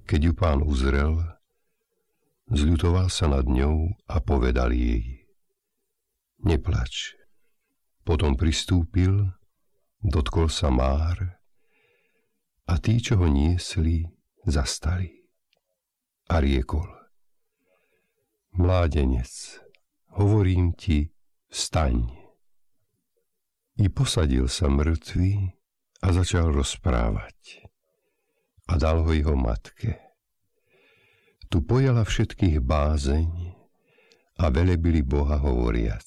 Keď ju Pán uzrel, zľutoval sa nad ňou a povedal jej: Neplač. Potom pristúpil, dotkol sa Már a tí, čo ho niesli, zastali. A riekol: Mládenec, hovorím ti, vstaň. I posadil sa mŕtvy a začal rozprávať. A dal ho jeho matke. Tu pojala všetkých bázeň a velebili Boha hovoriac: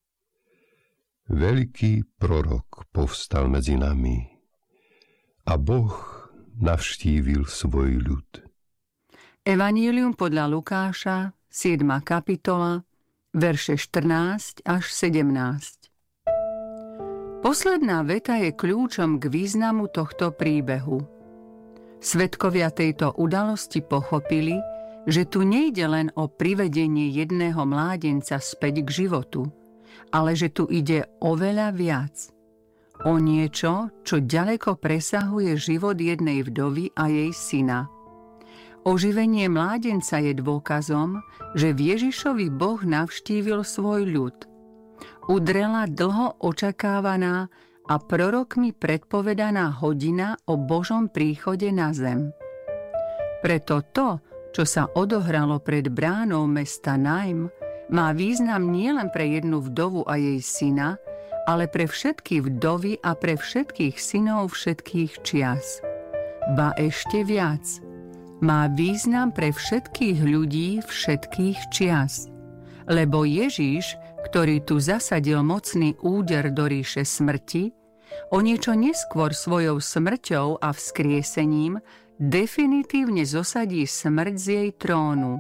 Veľký prorok povstal medzi nami a Boh navštívil svoj ľud. Evanjelium podľa Lukáša, 7. kapitola, verše 14 až 17. Posledná veta je kľúčom k významu tohto príbehu. Svedkovia tejto udalosti pochopili, že tu nejde len o privedenie jedného mládenca späť k životu, ale že tu ide oveľa viac. O niečo, čo ďaleko presahuje život jednej vdovy a jej syna. Oživenie mládenca je dôkazom, že v Ježišovi Boh navštívil svoj ľud. Udrela dlho očakávaná a prorokmi predpovedaná hodina o Božom príchode na zem. Preto to, čo sa odohralo pred bránou mesta Naim, má význam nielen pre jednu vdovu a jej syna, ale pre všetky vdovy a pre všetkých synov všetkých čias. Ba ešte viac. Má význam pre všetkých ľudí všetkých čias. Lebo Ježiš, ktorý tu zasadil mocný úder do ríše smrti, o niečo neskôr svojou smrťou a vzkriesením definitívne zosadí smrť z jej trónu.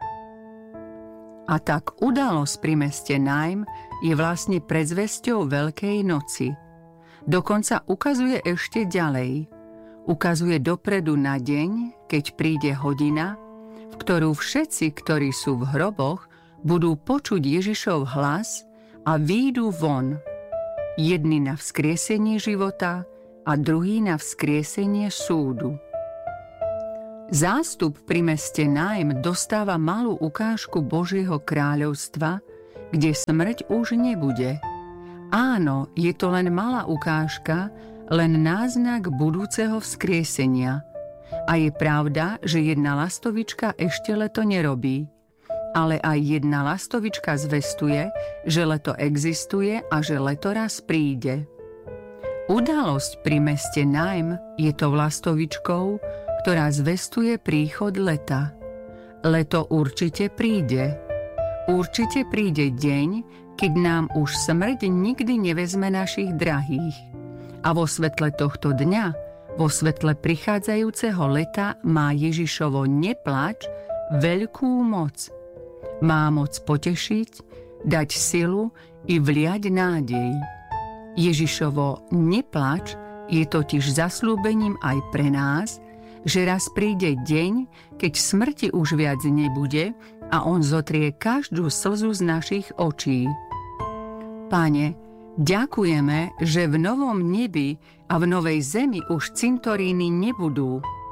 A tak udalosť pri meste Naim je vlastne predzvesťou Veľkej noci. Dokonca ukazuje ešte ďalej. Ukazuje dopredu na deň, keď príde hodina, v ktorú všetci, ktorí sú v hroboch, budú počuť Ježišov hlas a výjdu von. Jedni na vzkriesenie života a druhý na vzkriesenie súdu. Zástup pri meste Naim dostáva malú ukážku Božieho kráľovstva, kde smrť už nebude. Áno, je to len malá ukážka, len náznak budúceho vzkriesenia. A je pravda, že jedna lastovička ešte leto nerobí. Ale aj jedna lastovička zvestuje, že leto existuje a že leto raz príde. Udalosť pri meste Naim je to lastovičkou, ktorá zvestuje príchod leta. Leto určite príde. Určite príde deň, keď nám už smrť nikdy nevezme našich drahých. A vo svetle tohto dňa, vo svetle prichádzajúceho leta má Ježišovo neplač veľkú moc. Má moc potešiť, dať silu i vliať nádej. Ježišovo neplač je totiž zasľúbením aj pre nás, že raz príde deň, keď smrti už viac nebude a on zotrie každú slzu z našich očí. Pane, ďakujeme, že v novom nebi a v novej zemi už cintoríny nebudú.